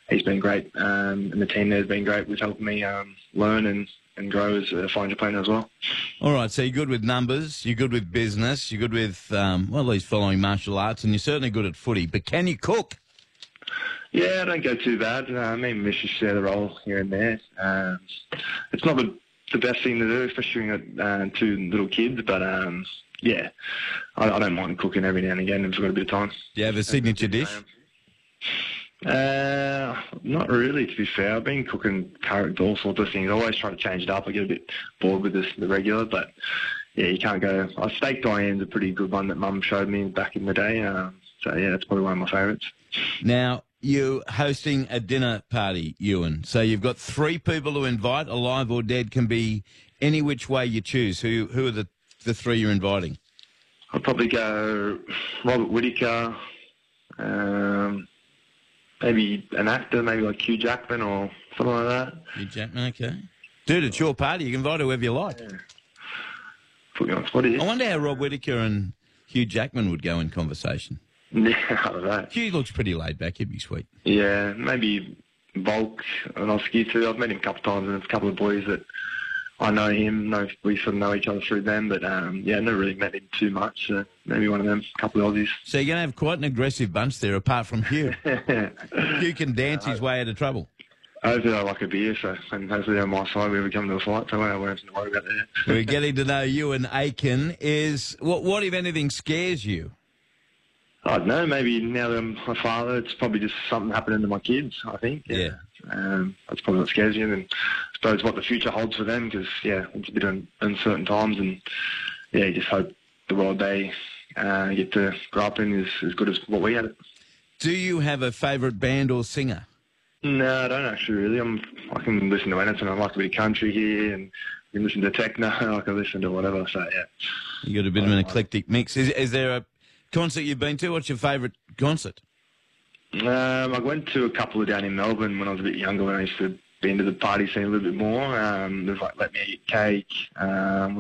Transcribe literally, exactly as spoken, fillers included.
he's been great, um, and the team there has been great with helping me um, learn and, and grow as a five hundred player as well. All right, so you're good with numbers, you're good with business, you're good with, um, well, at least following martial arts, and you're certainly good at footy. But can you cook? Yeah, I don't go too bad. Uh, me and Missus share the role here and there. Um, it's not the, the best thing to do, especially with uh, two little kids, but um, yeah, I, I don't mind cooking every now and again if I've got a bit of time. Do you have a signature dish? Uh, not really, to be fair. I've been cooking curry, all sorts of things. I always try to change it up. I get a bit bored with this, the regular, but yeah, you can't go. Uh, steak Diane's a pretty good one that Mum showed me back in the day. Um, so yeah, that's probably one of my favourites. Now, you're hosting a dinner party, Ewan. So you've got three people to invite, alive or dead, can be any which way you choose. Who who are the, the three you're inviting? I'll probably go Robert Whittaker, um, maybe an actor, maybe like Hugh Jackman or something like that. Hugh Jackman, okay. Dude, it's your party. You can invite whoever you like. Yeah. Put me on the spot here. I wonder how Rob Whittaker and Hugh Jackman would go in conversation. Yeah, I don't know. Hugh looks pretty laid back. He'd be sweet. Yeah, maybe Volk and Oski too. I've met him a couple of times, and there's a couple of boys that I know him. Know we sort of know each other through them, but um, yeah, never really met him too much. So maybe one of them, a couple of Aussies. So you're going to have quite an aggressive bunch there, apart from Hugh. Hugh can dance his way out of trouble. Hopefully I like a beer, so and hopefully they're on my side. We ever come to a fight, so I don't have to worry about that. We're getting to know Ewan Aiken. Is what, what if anything scares you? I don't know, maybe now that I'm a father, it's probably just something happening to my kids, I think. Yeah. yeah. Um, that's probably what scares you, and I suppose what the future holds for them, because, yeah, it's a bit un- uncertain times, and, yeah, you just hope the world they uh, get to grow up in is as good as what we had it. Do you have a favourite band or singer? No, I don't actually really. I'm, I can listen to anything. I like a bit of country here, and I can listen to techno, I can listen to whatever, so, yeah. You got a bit of an eclectic mix. Is, is there a concert you've been to? What's your favourite concert? Um, I went to a couple of down in Melbourne when I was a bit younger, when I used to be into the party scene a little bit more. Um, there's like Let Me Eat Cake, um,